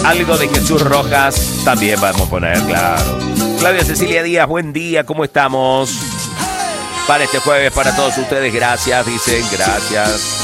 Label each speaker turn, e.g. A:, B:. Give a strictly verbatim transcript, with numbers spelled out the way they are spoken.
A: Algo de Jesús Rojas también vamos a poner, claro. Claudia Cecilia Díaz, buen día, ¿cómo estamos? Para este jueves, para todos ustedes, gracias, dicen, gracias.